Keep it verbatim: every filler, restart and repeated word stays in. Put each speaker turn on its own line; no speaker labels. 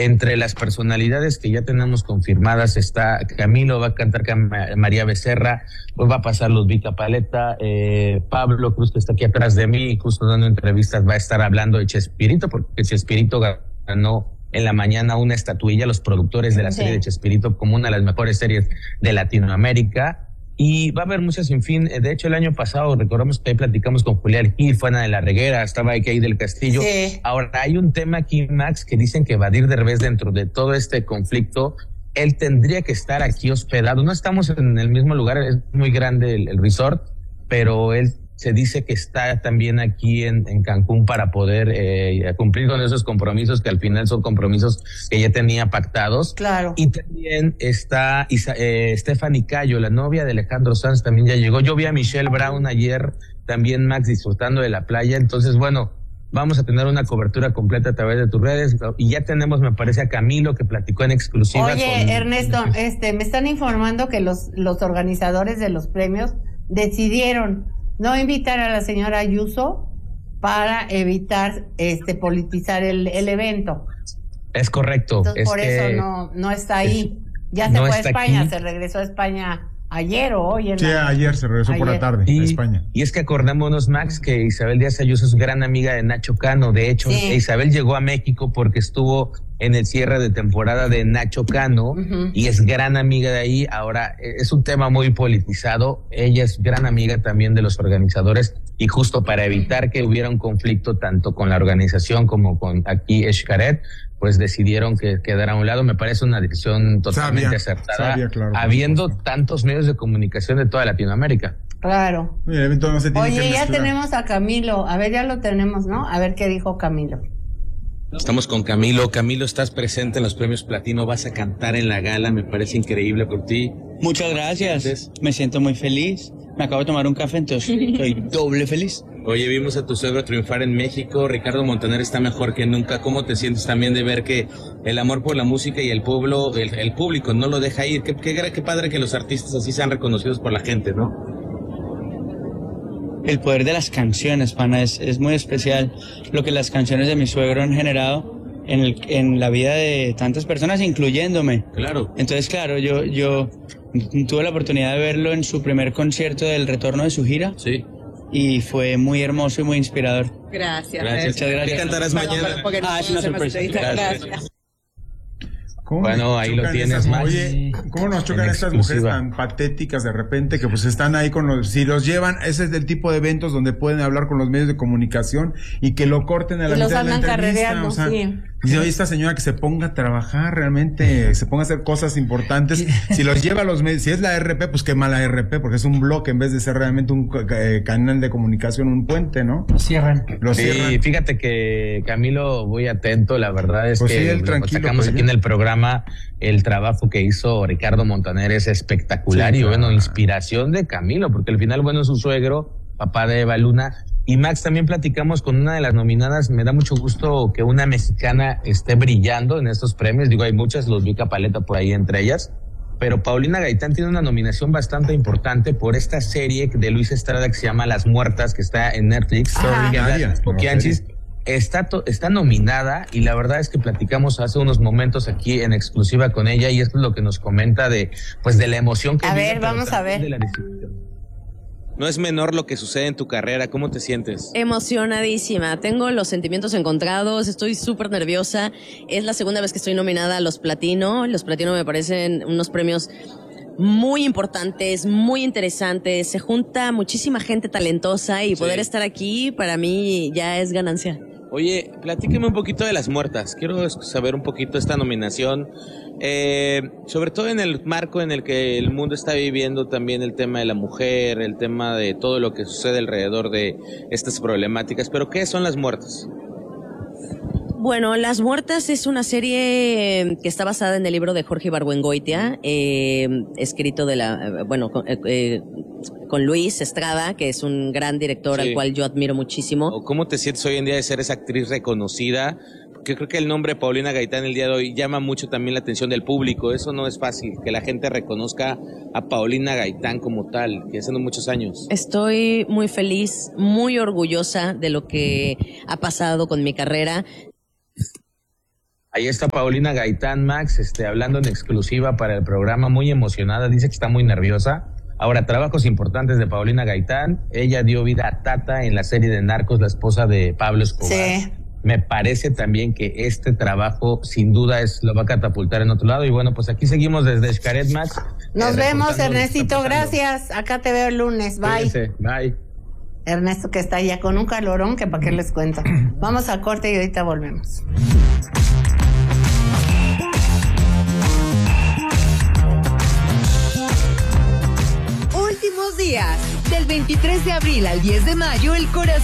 Entre las personalidades que ya tenemos confirmadas está Camilo, va a cantar María Becerra, pues va a pasar Ludvika Paleta, eh, Pablo Cruz, que está aquí atrás de mí, justo dando entrevistas, va a estar hablando de Chespirito, porque Chespirito ganó en la mañana una estatuilla, los productores de la serie de Chespirito, como una de las mejores series de Latinoamérica. Y va a haber muchas, en fin, de hecho el año pasado, recordamos que ahí platicamos con Julián Gil, fue Ana de la Reguera, estaba ahí del Castillo. Sí. Ahora hay un tema aquí, Max, que dicen que Badir Derbez, dentro de todo este conflicto, él tendría que estar aquí hospedado. No estamos en el mismo lugar, es muy grande el, el resort, pero él se dice que está también aquí en, en Cancún para poder eh, cumplir con esos compromisos que al final son compromisos que ya tenía pactados.
Claro.
Y también está Isa, eh, Stephanie Cayo, la novia de Alejandro Sanz, también ya llegó. Yo vi a Michelle Brown ayer, también Max, disfrutando de la playa. Entonces, bueno, vamos a tener una cobertura completa a través de tus redes. Y ya tenemos, me parece, a Camilo, que platicó en exclusiva.
Oye,
con...
Ernesto, este, me están informando que los, los organizadores de los premios decidieron no invitar a la señora Ayuso para evitar este politizar el, el evento.
Es correcto.
Entonces,
es
por
que
eso no, no está ahí. Ya se
no
fue a España,
aquí.
se regresó a España ayer o hoy. En
sí,
la...
ayer se regresó ayer. por la tarde
y,
a España.
Y es que acordémonos, Max, que Isabel Díaz Ayuso es gran amiga de Nacho Cano. De hecho, sí. Isabel llegó a México porque estuvo en el cierre de temporada de Nacho Cano, uh-huh. y es gran amiga de ahí. Ahora, es un tema muy politizado. Ella es gran amiga también de los organizadores, y justo para evitar que hubiera un conflicto tanto con la organización como con aquí Xcaret, pues decidieron que quedara a un lado. Me parece una decisión totalmente sabia, acertada, sabia, claro, habiendo claro. tantos medios de comunicación de toda Latinoamérica.
Claro.
Oye, no se tiene
Oye
que
ya tenemos a Camilo. A ver, ya lo tenemos, ¿no? A ver qué dijo Camilo.
Estamos con Camilo. Camilo, estás presente en los premios Platino, vas a cantar en la gala, me parece increíble por ti.
Muchas gracias, me siento muy feliz. Me acabo de tomar un café, entonces estoy doble feliz.
Oye, vimos a tu suegro triunfar en México, Ricardo Montaner está mejor que nunca. ¿Cómo te sientes también de ver que el amor por la música y el pueblo, el, el público no lo deja ir? Qué, qué, qué padre que los artistas así sean reconocidos por la gente, ¿no?
El poder de las canciones, pana, es, es muy especial. Lo que las canciones de mi suegro han generado en, el, en la vida de tantas personas, incluyéndome.
Claro.
Entonces, claro, yo, yo tuve la oportunidad de verlo en su primer concierto del retorno de su gira.
Sí.
Y fue muy hermoso y muy inspirador.
Gracias.
Gracias.
Muchas gracias.
¿Qué cantarás mañana?
No
ah, es una sorpresa.
Gracias. gracias.
Bueno, ahí lo tienes, Max.
Oye, ¿cómo nos chocan estas mujeres tan patéticas de repente que pues están ahí con los, si los llevan, ese es el tipo de eventos donde pueden hablar con los medios de comunicación y que lo corten a la
y
mitad de la entrevista, o sea,
sí.
Dice, oye, esta señora que se ponga a trabajar realmente, se ponga a hacer cosas importantes. Si los lleva a los medios, si es la R P, pues qué mala R P, porque es un bloque en vez de ser realmente un eh, canal de comunicación, un puente, ¿no?
Lo cierran.
Lo
sí,
cierran.
Fíjate que Camilo, muy atento, la verdad es
pues
que
sí, el
lo sacamos aquí en el programa, el trabajo que hizo Ricardo Montaner es espectacular, sí, y bueno, inspiración de Camilo, porque al final, bueno, es su suegro, papá de Eva Luna. Y Max, también platicamos con una de las nominadas. Me da mucho gusto que una mexicana esté brillando en estos premios. Digo, hay muchas, Ludvika Paleta por ahí entre ellas. Pero Paulina Gaitán tiene una nominación bastante importante por esta serie de Luis Estrada que se llama Las Muertas, que está en Netflix. Poquianchis. Está, está nominada, y la verdad es que platicamos hace unos momentos aquí en exclusiva con ella, y esto es lo que nos comenta de, pues, de la emoción que
a
vive,
ver, vamos a ver.
De la decisión. No es menor lo que sucede en tu carrera. ¿Cómo te sientes?
Emocionadísima. Tengo los sentimientos encontrados. Estoy súper nerviosa. Es la segunda vez que estoy nominada a los Platino. Los Platino me parecen unos premios muy importantes, muy interesantes. Se junta muchísima gente talentosa y sí. Poder estar aquí para mí ya es ganancia.
Oye, platíqueme un poquito de Las Muertas. Quiero saber un poquito esta nominación, eh, sobre todo en el marco en el que el mundo está viviendo también el tema de la mujer, el tema de todo lo que sucede alrededor de estas problemáticas. Pero, ¿qué son Las Muertas?
Bueno, Las Muertas es una serie que está basada en el libro de Jorge Ibargüengoitia, eh, escrito de la, bueno, eh, eh, con Luis Estrada, que es un gran director, sí, al cual yo admiro muchísimo.
¿Cómo te sientes hoy en día de ser esa actriz reconocida? Porque creo que el nombre Paulina Gaitán el día de hoy llama mucho también la atención del público. Eso no es fácil, que la gente reconozca a Paulina Gaitán como tal, que hace muchos años.
Estoy muy feliz, muy orgullosa de lo que ha pasado con mi carrera.
Ahí está Paulina Gaitán, Max, este, hablando en exclusiva para el programa, muy emocionada, dice que está muy nerviosa. Ahora, trabajos importantes de Paulina Gaitán. Ella dio vida a Tata en la serie de Narcos, la esposa de Pablo Escobar. Sí. Me parece también que este trabajo, sin duda, es lo va a catapultar en otro lado. Y bueno, pues aquí seguimos desde Xcaret, Max.
Nos eh, vemos, Ernestito, gracias. Acá te veo el lunes, bye.
Cuídense, bye.
Ernesto, que está ya con un calorón que para qué les cuento. Vamos a corte y ahorita volvemos.
Últimos días, del veintitrés de abril al diez de mayo, el corazón